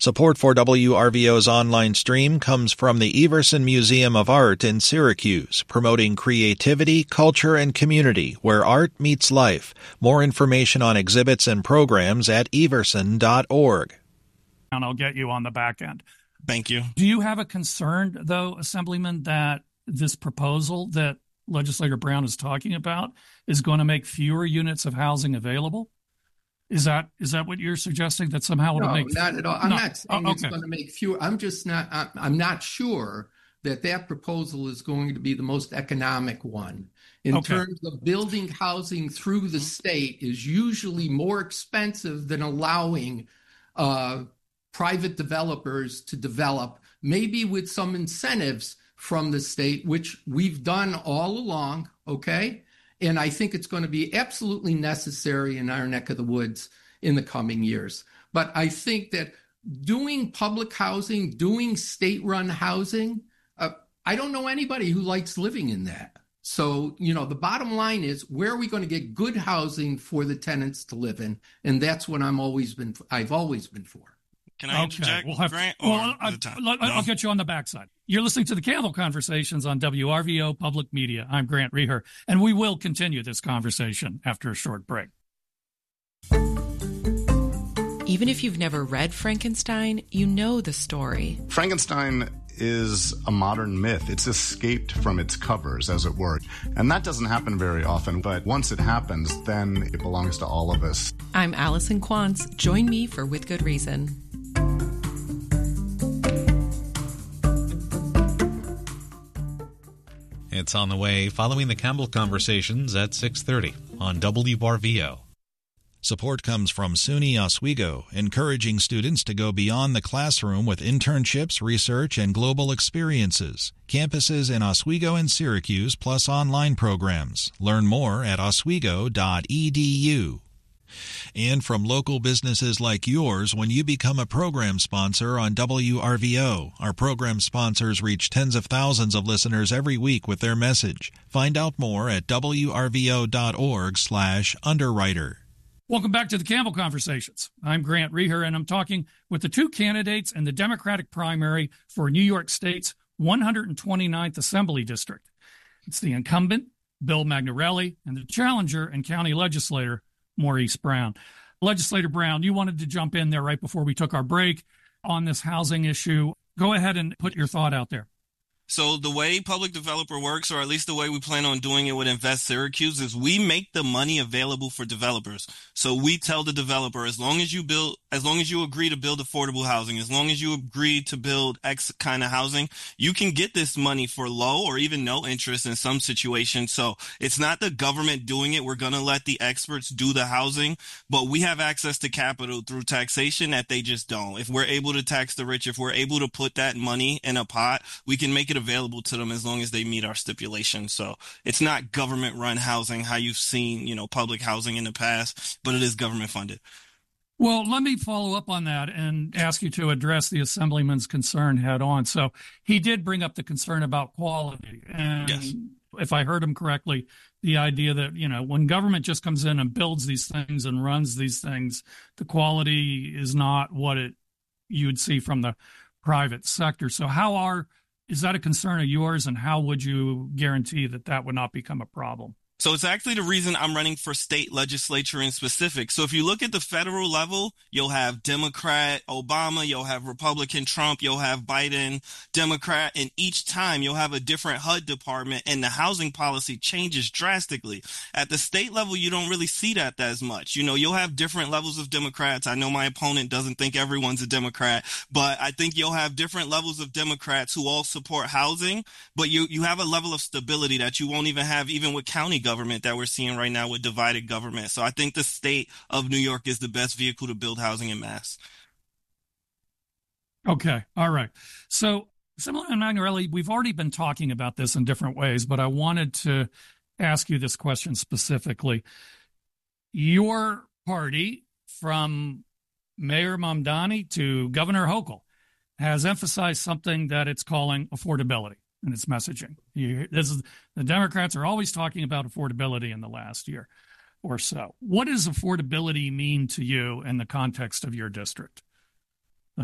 Support for WRVO's online stream comes from the Everson Museum of Art in Syracuse, promoting creativity, culture, and community where art meets life. More information on exhibits and programs at everson.org. And I'll get you on the back end. Thank you. Do you have a concern, though, Assemblyman, that this proposal that Legislator Brown is talking about is going to make fewer units of housing available? Is that what you're suggesting, that somehow it'll make? No, not at all. I'm not saying it's going to make fewer. I'm just not. I'm not sure that proposal is going to be the most economic one. In terms of building housing through the state is usually more expensive than allowing private developers to develop, maybe with some incentives from the state, which we've done all along. Okay. And I think it's going to be absolutely necessary in our neck of the woods in the coming years. But I think that doing public housing, doing state-run housing, I don't know anybody who likes living in that. So, the bottom line is, where are we going to get good housing for the tenants to live in? And that's what I've always been for. Can I interject, Grant? I'll get you on the backside. You're listening to the Campbell Conversations on WRVO Public Media. I'm Grant Reher, and we will continue this conversation after a short break. Even if you've never read Frankenstein, you know the story. Frankenstein is a modern myth. It's escaped from its covers, as it were. And that doesn't happen very often, but once it happens, then it belongs to all of us. I'm Allison Quantz. Join me for With Good Reason. It's on the way following the Campbell Conversations at 6:30 on WRVO. Support comes from SUNY Oswego, encouraging students to go beyond the classroom with internships, research, and global experiences. Campuses in Oswego and Syracuse, plus online programs. Learn more at oswego.edu. And from local businesses like yours, when you become a program sponsor on WRVO, our program sponsors reach tens of thousands of listeners every week with their message. Find out more at wrvo.org/underwriter. Welcome back to the Campbell Conversations. I'm Grant Reher, and I'm talking with the two candidates in the Democratic primary for New York State's 129th Assembly District. It's the incumbent, Bill Magnarelli, and the challenger and county legislator, Maurice Brown. Legislator Brown, you wanted to jump in there right before we took our break on this housing issue. Go ahead and put your thought out there. So the way public developer works, or at least the way we plan on doing it with Invest Syracuse, is we make the money available for developers. So we tell the developer, as long as you agree to build affordable housing, as long as you agree to build X kind of housing, you can get this money for low or even no interest in some situations. So it's not the government doing it. We're going to let the experts do the housing, but we have access to capital through taxation that they just don't. If we're able to tax the rich, if we're able to put that money in a pot, we can make it available to them as long as they meet our stipulations. So it's not government run housing, how you've seen, public housing in the past, but it is government funded. Well, let me follow up on that and ask you to address the Assemblyman's concern head on. So he did bring up the concern about quality. And yes, if I heard him correctly, the idea that, when government just comes in and builds these things and runs these things, the quality is not what you would see from the private sector. So is that a concern of yours, and how would you guarantee that would not become a problem? So it's actually the reason I'm running for state legislature in specific. So if you look at the federal level, you'll have Democrat Obama, you'll have Republican Trump, you'll have Biden, Democrat, and each time you'll have a different HUD department, and the housing policy changes drastically. At the state level, you don't really see that as much. You'll have different levels of Democrats. I know my opponent doesn't think everyone's a Democrat, but I think you'll have different levels of Democrats who all support housing, but you have a level of stability that you won't even have even with county government that we're seeing right now with divided government. So I think the state of New York is the best vehicle to build housing en masse. Okay. All right. So, Assemblyman Magnarelli, we've already been talking about this in different ways, but I wanted to ask you this question specifically. Your party, from Mayor Mamdani to Governor Hochul, has emphasized something that it's calling affordability in its messaging. The Democrats are always talking about affordability in the last year or so. What does affordability mean to you in the context of your district?